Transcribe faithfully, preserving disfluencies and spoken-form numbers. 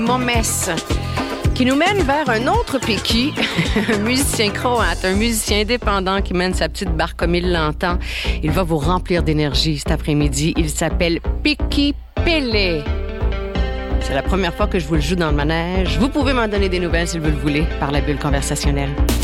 Momès, qui nous mène vers un autre Péki, un musicien croate, un musicien indépendant qui mène sa petite barque comme il l'entend. Il va vous remplir d'énergie cet après-midi. Il s'appelle Péki Pélé. C'est la première fois que je vous le joue dans le manège. Vous pouvez m'en donner des nouvelles si vous le voulez par la bulle conversationnelle.